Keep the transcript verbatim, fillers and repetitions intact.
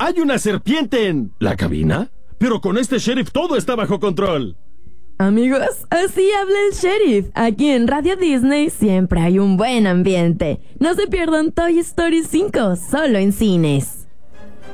¡Hay una serpiente en la cabina! Pero con este sheriff todo está bajo control. Amigos, así habla el sheriff. Aquí en Radio Disney siempre hay un buen ambiente. No se pierdan Toy Story cinco, solo en cines.